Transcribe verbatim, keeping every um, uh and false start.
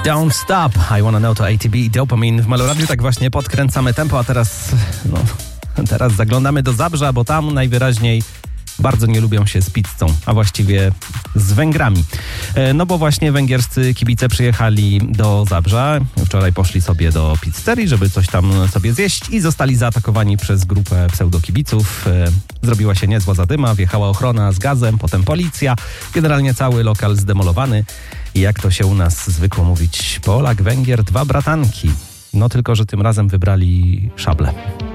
Don't Stop, I Wanna Know to A T B i Dopamine. W Meloradiu tak właśnie podkręcamy tempo, a teraz, no, teraz zaglądamy do Zabrza, bo tam najwyraźniej bardzo nie lubią się z pizzą, a właściwie z Węgrami. No bo właśnie węgierscy kibice przyjechali do Zabrza. Wczoraj poszli sobie do pizzerii, żeby coś tam sobie zjeść i zostali zaatakowani przez grupę pseudokibiców. Zrobiła się niezła zadyma, wjechała ochrona z gazem, potem policja. Generalnie cały lokal zdemolowany. I jak to się u nas zwykło mówić, Polak, Węgier, dwa bratanki. No tylko, że tym razem wybrali szable.